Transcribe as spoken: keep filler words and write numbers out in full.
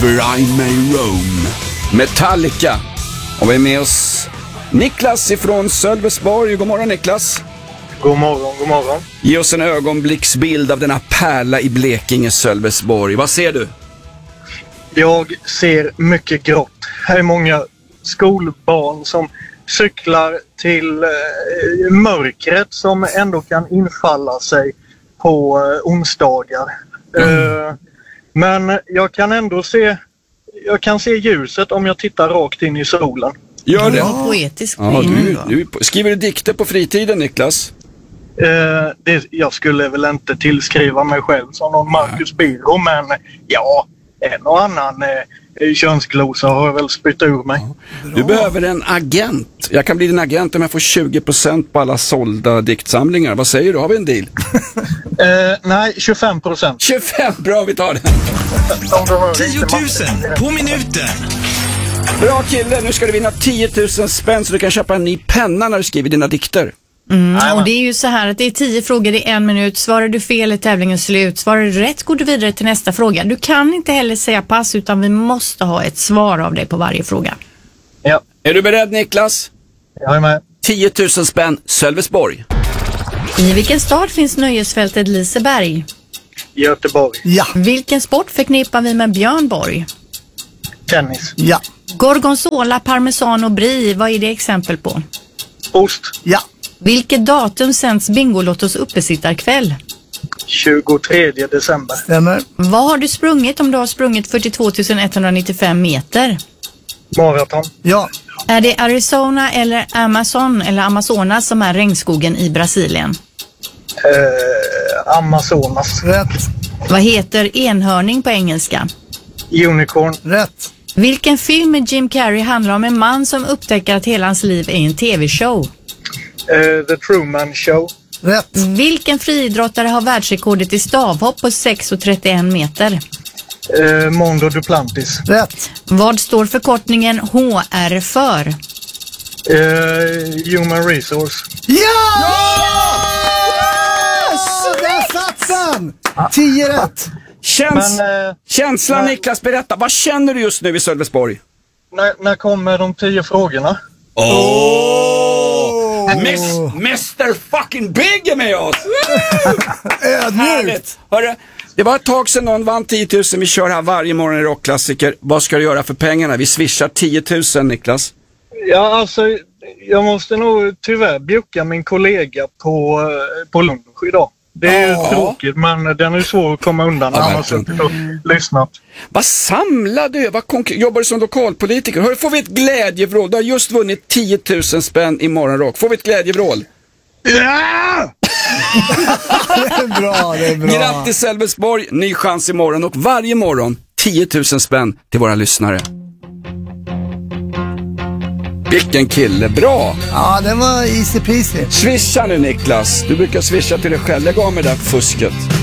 I May Roam, Metallica. Och vi är med oss Niklas ifrån Sölvesborg. God morgon Niklas. God morgon, god morgon. Ge oss en ögonblicksbild av denna pärla i Blekinge, Sölvesborg. Vad ser du? Jag ser mycket grått. Här är många skolbarn som cyklar till eh, mörkret som ändå kan infalla sig på eh, onsdagar. Mm. Eh, men jag kan ändå se jag kan se ljuset om jag tittar rakt in i solen. Gör det? Ja, poetisk. Ja, du, du, skriver du dikter på fritiden, Niklas? Eh, det, jag skulle väl inte tillskriva mig själv som någon Marcus Birro, men ja, en och annan eh, könsglosa har jag väl spytt ur mig. Ja. Du behöver en agent. Jag kan bli din agent om jag får tjugo procent på alla sålda diktsamlingar. Vad säger du? Har vi en deal? eh, nej, tjugofem procent. tjugofem, bra, vi tar det. tio tusen på minuten. Bra kille, nu ska du vinna tio tusen spänn så du kan köpa en ny penna när du skriver dina dikter. Mm, och det är ju så här att det är tio frågor i en minut. Svarar du fel är tävlingen slut. Svarar du rätt går du vidare till nästa fråga. Du kan inte heller säga pass, utan vi måste ha ett svar av dig på varje fråga. Ja. Är du beredd, Niklas? Jag är med. tio tusen spänn, Sölvesborg. I vilken stad finns nöjesfältet Liseberg? Göteborg. Ja. Vilken sport förknippar vi med Björn Borg? Tennis. Ja. Gorgonzola, parmesan och brie, vad är det exempel på? Ost. Ja. Vilket datum sänds Bingolottos uppesittarkväll? tjugotredje december. Stämmer. Vad har du sprungit om du har sprungit fyrtiotvå tusen etthundranittiofem meter? Maraton. Ja. Är det Arizona eller Amazon eller Amazonas som är regnskogen i Brasilien? Eh, Amazonas. Rätt. Vad heter enhörning på engelska? Unicorn. Rätt. Vilken film med Jim Carrey handlar om en man som upptäcker att hela hans liv är en tv-show? Uh, The Truman Show. Rätt. Vilken friidrottare har världsrekordet i stavhopp på sex komma trettioen meter? Uh, Mondo Duplantis. Rätt. Vad står förkortningen H R för? Uh, human Resource. Ja! Yes! Där satt den! Tio rätt. Käns- Men, eh, Känslan, men- Niklas, berätta. Vad känner du just nu i Sölvesborg? När, när kommer de tio frågorna? Åh! Oh! mister fucking Big är med oss! Ödmjukt. Härligt! Hörru, det var ett tag sedan någon vann tio tusen. Vi kör här varje morgon i Rockklassiker. Vad ska du göra för pengarna? Vi swishar tio tusen, Niklas. Ja, alltså, jag måste nog tyvärr bjucka min kollega på, eh, på lunch idag. Det är ju Ja. tråkigt, men den är svår att komma undan när Ja, man har verkligen. suttit och lyssnat. Vad samlar du? Vad konk- jobbar du som lokalpolitiker? Hörru, får vi ett glädjevrål? Du har just vunnit tio tusen spänn i morgonrock. Får vi ett glädjevrål? Ja! Det är bra, det är bra. Grattis Sölvesborg, ny chans imorgon och varje morgon tio tusen spänn till våra lyssnare. Vilken kille, bra! Ja, den var easy peasy. Swisha nu Niklas, du brukar swisha till dig själv, lägg av med det där fusket.